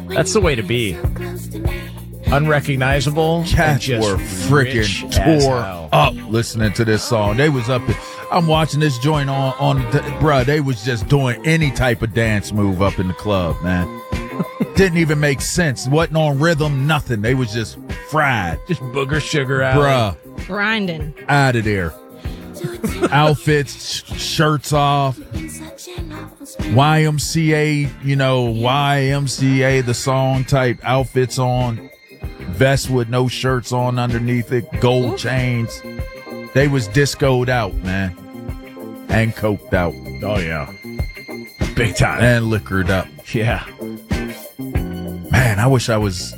That's the way to be. Unrecognizable. Cats were freaking tore up listening to this song. They was up. I'm watching this joint bruh. They was just doing any type of dance move up in the club, man. Didn't even make sense. Wasn't on rhythm, nothing. They was just fried. Just booger sugar out. Bruh. Grinding. Out of there. Outfits, shirts off. YMCA, YMCA, the song type outfits on. Vest with no shirts on underneath it. Gold chains. They was discoed out, man. And coked out. Oh, yeah. Big time. And liquored up. Yeah. Man, I wish I was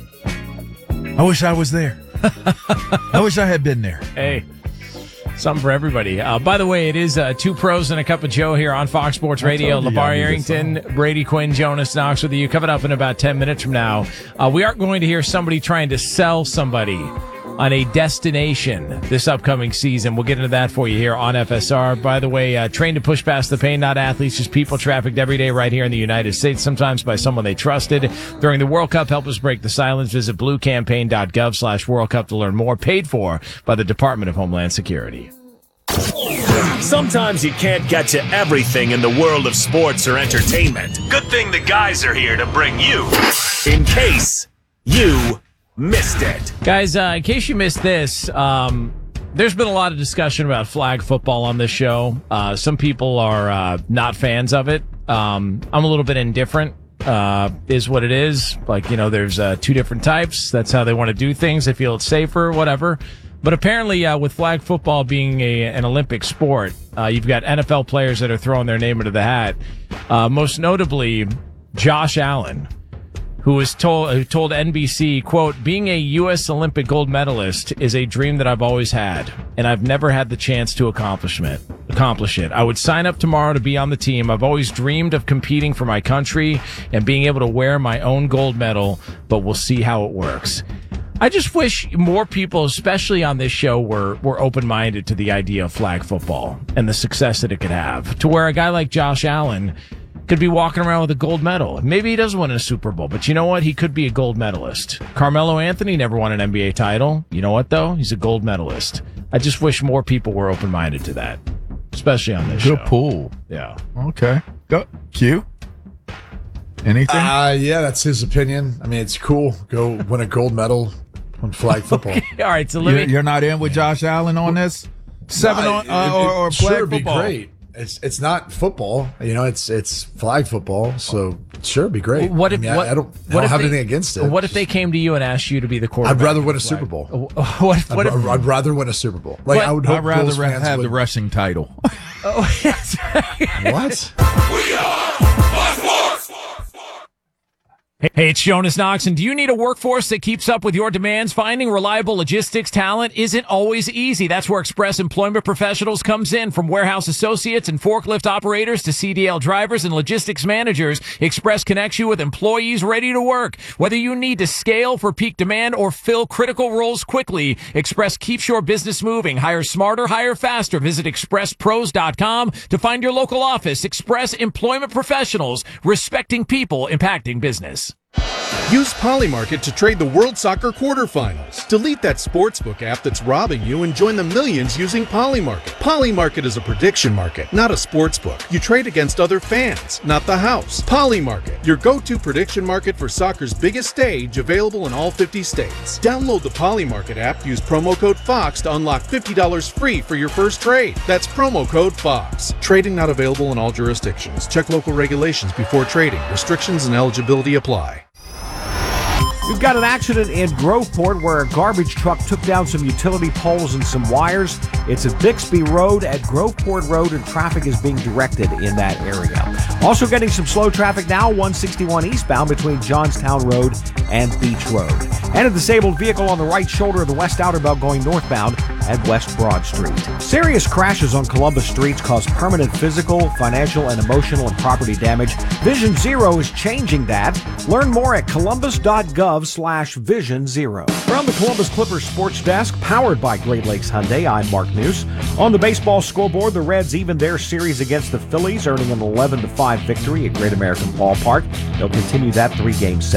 there. I wish I had been there. Hey, something for everybody. By the way, it is Two Pros and a Cup of Joe here on Fox Sports Radio. LeVar Arrington, Brady Quinn, Jonas Knox with you. Coming up in about 10 minutes from now, we are going to hear somebody trying to sell somebody on a destination this upcoming season. We'll get into that for you here on FSR. By the way, trained to push past the pain, not athletes, just people trafficked every day right here in the United States, sometimes by someone they trusted. During the World Cup, help us break the silence. Visit bluecampaign.gov/World Cup to learn more. Paid for by the Department of Homeland Security. Sometimes you can't get to everything in the world of sports or entertainment. Good thing the guys are here to bring you in case you missed it. Guys, in case you missed this, there's been a lot of discussion about flag football on this show. Some people are not fans of it. I'm a little bit indifferent, is what it is. Like, there's two different types. That's how they want to do things. They feel it's safer, whatever. But apparently, with flag football being an Olympic sport, you've got NFL players that are throwing their name into the hat. Most notably, Josh Allen, who told NBC, quote, "Being a U.S. Olympic gold medalist is a dream that I've always had, and I've never had the chance to accomplish it. I would sign up tomorrow to be on the team. I've always dreamed of competing for my country and being able to wear my own gold medal, but we'll see how it works." I just wish more people, especially on this show, were open-minded to the idea of flag football and the success that it could have, to where a guy like Josh Allen could be walking around with a gold medal. Maybe he doesn't win a Super Bowl, but you know what? He could be a gold medalist. Carmelo Anthony never won an NBA title. You know what, though? He's a gold medalist. I just wish more people were open-minded to that, especially on this show. Good pool. Yeah. Okay. Go. Q. Anything? Yeah, that's his opinion. I mean, it's cool. Go win a gold medal on flag football. Okay. All right, so you're not in with Josh Allen on this? Or flag sure, football? Be great. It's not football, it's flag football. So sure, it'd be great. I don't have anything against it. What if they came to you and asked you to be the quarterback? I'd rather win a Super Bowl. I'd rather win a Super Bowl. I'd rather have the rushing title. Oh, yes. What? We are Fox Sports. Hey, it's Jonas Knox, and do you need a workforce that keeps up with your demands? Finding reliable logistics talent isn't always easy. That's where Express Employment Professionals comes in. From warehouse associates and forklift operators to CDL drivers and logistics managers, Express connects you with employees ready to work. Whether you need to scale for peak demand or fill critical roles quickly, Express keeps your business moving. Hire smarter, hire faster. Visit expresspros.com to find your local office. Express Employment Professionals, respecting people, impacting business. Use Polymarket to trade the World Soccer quarterfinals. Delete that sportsbook app that's robbing you and join the millions using Polymarket. Polymarket is a prediction market, not a sportsbook. You trade against other fans, not the house. Polymarket, your go-to prediction market for soccer's biggest stage, available in all 50 states. Download the Polymarket app, use promo code FOX to unlock $50 free for your first trade. That's promo code FOX. Trading not available in all jurisdictions. Check local regulations before trading. Restrictions and eligibility apply. We've got an accident in Groveport where a garbage truck took down some utility poles and some wires. It's at Bixby Road at Groveport Road, and traffic is being directed in that area. Also getting some slow traffic now, 161 eastbound between Johnstown Road and Beach Road. And a disabled vehicle on the right shoulder of the West Outer Belt going northbound at West Broad Street. Serious crashes on Columbus streets cause permanent physical, financial, and emotional and property damage. Vision Zero is changing that. Learn more at columbus.gov/Vision Zero. From the Columbus Clippers Sports Desk, powered by Great Lakes Hyundai, I'm Mark News. On the baseball scoreboard, the Reds evened their series against the Phillies, earning an 11-5 victory at Great American Ballpark. They'll continue that 3-game set